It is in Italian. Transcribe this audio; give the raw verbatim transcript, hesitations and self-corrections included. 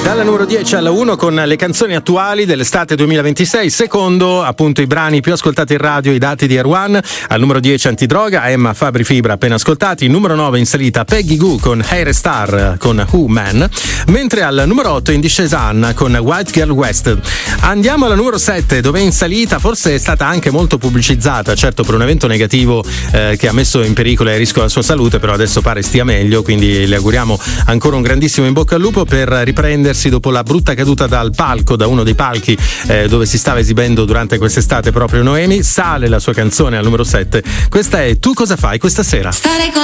Dalla numero dieci alla uno con le canzoni attuali dell'estate duemilaventisei. Secondo, appunto, i brani più ascoltati in radio, i dati di Air One. Al numero dieci Antidroga, Emma, Fabri Fibra, appena ascoltati. Numero nove in salita Peggy Goo con Hair Star con Who Man. Mentre al numero otto in discesa Anna con White Girl West. Andiamo alla numero sette, dove in salita forse è stata anche molto pubblicizzata, certo per un evento negativo eh, che ha messo in pericolo e a rischio la sua salute, però adesso pare stia meglio, quindi le auguriamo ancora un grandissimo in bocca al lupo per riprendersi dopo la brutta caduta dal palco, da uno dei palchi eh, dove si stava esibendo durante quest'estate proprio Noemi. Sale la sua canzone al numero sette. Questa è Tu cosa fai questa sera? Stare con